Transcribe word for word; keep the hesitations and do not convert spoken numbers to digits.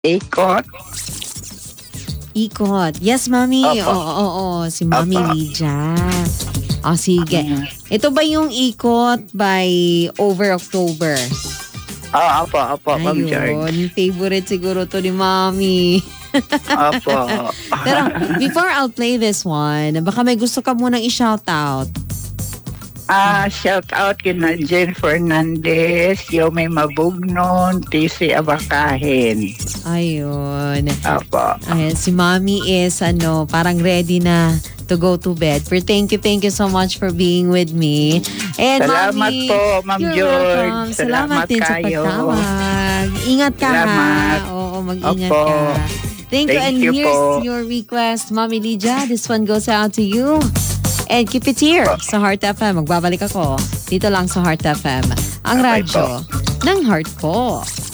Ikot. Ikot. Yes, Mami. Oo, Opo. oo, oo. Si Mami Opo. Lydia. O, sige. Mm. Ito ba yung ikot by Over October? Oo, opo, opo, Ma'am George. Ayun. Favorite siguro to ni Mami. Opo. Pero before I'll play this one, baka may gusto ka munang i-shoutout. Ah, shout out kina Jen Fernandez, Yomay Mabugnon, T C Abakahin. Ayun. Opo. Ayan, si Mami is ano, parang ready na to go to bed. But thank you, thank you so much for being with me. And Salamat Mami, po, Ma'am you're George. welcome. Salamat, Salamat din sa kayo. pagtawag. Ingat ka Salamat. ha. Oo, mag-ingat Opo. ka. Thank, you. Thank And you here's po. your request, Mami Lydia. This one goes out to you. And keep it here sa Heart F M. Magbabalik ako dito lang sa Heart F M. Ang Bye-bye radyo ng heart ko.